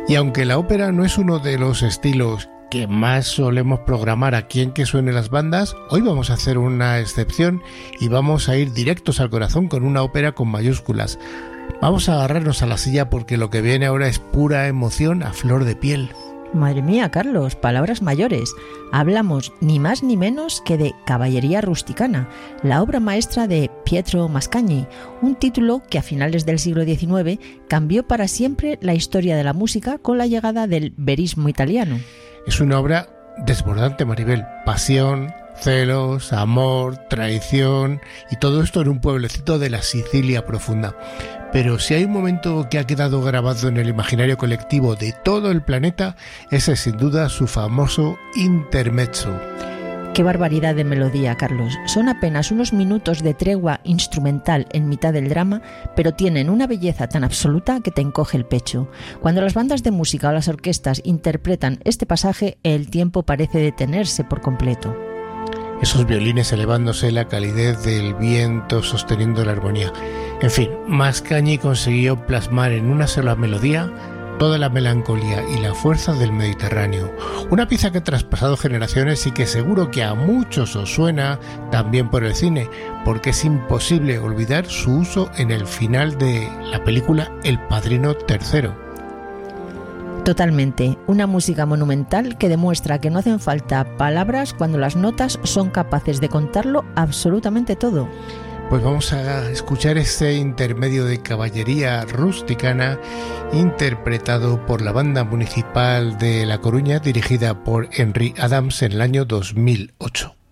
Y aunque la ópera no es uno de los estilos que más solemos programar aquí en Que Suene las Bandas, hoy vamos a hacer una excepción y vamos a ir directos al corazón con una ópera con mayúsculas. Vamos a agarrarnos a la silla porque lo que viene ahora es pura emoción a flor de piel. Madre mía, Carlos, palabras mayores. Hablamos ni más ni menos que de Caballería Rusticana, la obra maestra de Pietro Mascagni, un título que a finales del siglo XIX cambió para siempre la historia de la música con la llegada del verismo italiano. Es una obra desbordante, Maribel. Pasión, celos, amor, traición y todo esto en un pueblecito de la Sicilia profunda. Pero si hay un momento que ha quedado grabado en el imaginario colectivo de todo el planeta, ese es sin duda su famoso intermezzo. ¡Qué barbaridad de melodía, Carlos! Son apenas unos minutos de tregua instrumental en mitad del drama, pero tienen una belleza tan absoluta que te encoge el pecho. Cuando las bandas de música o las orquestas interpretan este pasaje, el tiempo parece detenerse por completo. Esos violines elevándose, la calidez del viento sosteniendo la armonía. En fin, Mascagni consiguió plasmar en una sola melodía toda la melancolía y la fuerza del Mediterráneo. Una pieza que ha traspasado generaciones y que seguro que a muchos os suena también por el cine, porque es imposible olvidar su uso en el final de la película El Padrino III. Totalmente, una música monumental que demuestra que no hacen falta palabras cuando las notas son capaces de contarlo absolutamente todo. Pues vamos a escuchar este intermedio de Caballería Rusticana interpretado por la Banda Municipal de La Coruña dirigida por Henry Adams en el año 2008.